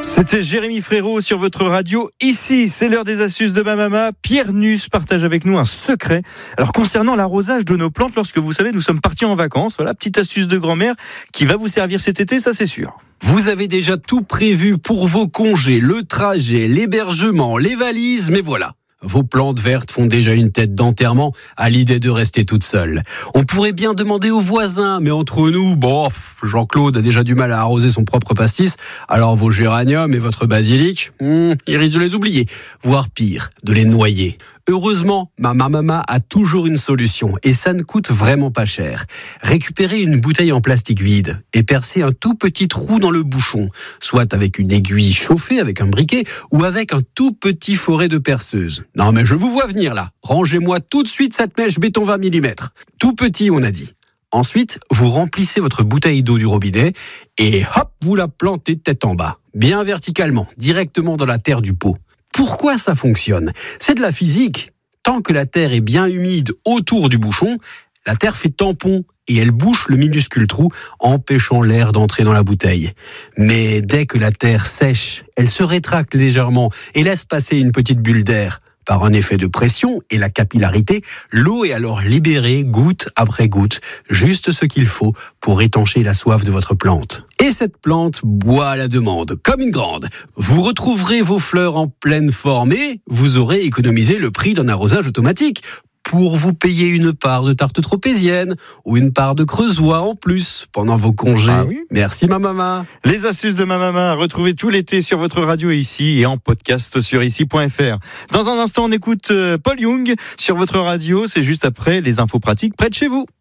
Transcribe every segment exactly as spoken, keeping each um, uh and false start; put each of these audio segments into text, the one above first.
C'était Jérémy Frérot sur votre radio. Ici, c'est l'heure des astuces de ma maman. Pierre Nuss partage avec nous un secret. Alors, concernant l'arrosage de nos plantes, lorsque vous savez, nous sommes partis en vacances. Voilà, petite astuce de grand-mère qui va vous servir cet été, ça c'est sûr. Vous avez déjà tout prévu pour vos congés, le trajet, l'hébergement, les valises, mais voilà. Vos plantes vertes font déjà une tête d'enterrement à l'idée de rester toutes seules. On pourrait bien demander aux voisins, mais entre nous, bon, Jean-Claude a déjà du mal à arroser son propre pastis, alors vos géraniums et votre basilic, hmm, il risque de les oublier, voire pire, de les noyer. Heureusement, ma maman a toujours une solution et ça ne coûte vraiment pas cher. Récupérez une bouteille en plastique vide et percez un tout petit trou dans le bouchon, soit avec une aiguille chauffée avec un briquet ou avec un tout petit foret de perceuse. Non mais je vous vois venir là, rangez-moi tout de suite cette mèche béton vingt millimètres. Tout petit on a dit. Ensuite, vous remplissez votre bouteille d'eau du robinet et hop, vous la plantez tête en bas, bien verticalement, directement dans la terre du pot. Pourquoi ça fonctionne ? C'est de la physique. Tant que la terre est bien humide autour du bouchon, la terre fait tampon et elle bouche le minuscule trou, empêchant l'air d'entrer dans la bouteille. Mais dès que la terre sèche, elle se rétracte légèrement et laisse passer une petite bulle d'air. Par un effet de pression et la capillarité, l'eau est alors libérée goutte après goutte, juste ce qu'il faut pour étancher la soif de votre plante. Et cette plante boit à la demande, comme une grande. Vous retrouverez vos fleurs en pleine forme et vous aurez économisé le prix d'un arrosage automatique pour vous payer une part de tarte tropézienne ou une part de creusois en plus pendant vos congés. Ah oui. Merci ma maman. Les astuces de ma maman, retrouvez tout l'été sur votre radio ici et en podcast sur ici point f r. Dans un instant, on écoute Paul Young sur votre radio. C'est juste après les infos pratiques près de chez vous.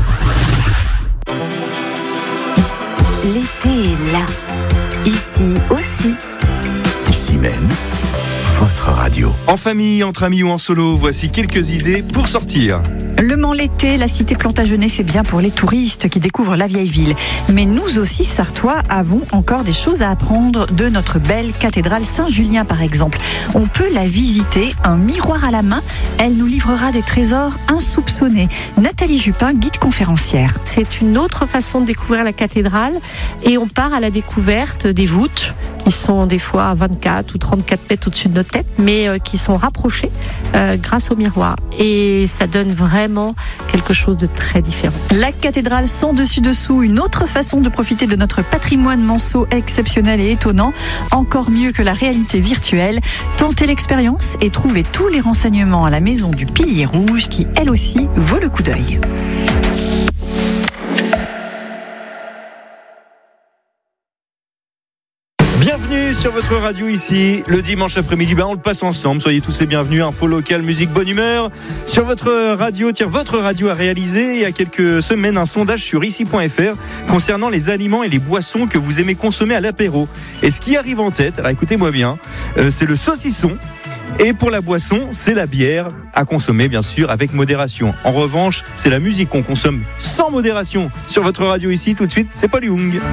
L'été est là, ici aussi. Ici même, votre radio. En famille, entre amis ou en solo, voici quelques idées pour sortir. Le Mans l'été, la cité Plantagenet, c'est bien pour les touristes qui découvrent la vieille ville. Mais nous aussi, Sartois, avons encore des choses à apprendre de notre belle cathédrale Saint-Julien, par exemple. On peut la visiter, un miroir à la main. Elle nous livrera des trésors insoupçonnés. Nathalie Jupin, guide conférencière. C'est une autre façon de découvrir la cathédrale et on part à la découverte des voûtes qui sont des fois à vingt-quatre ou trente-quatre mètres au-dessus de notre tête, mais euh, qui sont rapprochées euh, grâce au miroir. Et ça donne vraiment quelque chose de très différent. La cathédrale sans dessus-dessous, une autre façon de profiter de notre patrimoine manceau exceptionnel et étonnant, encore mieux que la réalité virtuelle. Tentez l'expérience et trouvez tous les renseignements à la maison du Pilier Rouge qui, elle aussi, vaut le coup d'œil. Bienvenue sur votre radio ici, le dimanche après-midi, ben on le passe ensemble, soyez tous les bienvenus, info locale, musique, bonne humeur. Sur votre radio, tiens, votre radio a réalisé il y a quelques semaines un sondage sur ici point f r concernant les aliments et les boissons que vous aimez consommer à l'apéro. Et ce qui arrive en tête, alors écoutez-moi bien, euh, c'est le saucisson. Et pour la boisson, c'est la bière à consommer bien sûr avec modération. En revanche, c'est la musique qu'on consomme sans modération sur votre radio ici tout de suite, c'est Paul Young.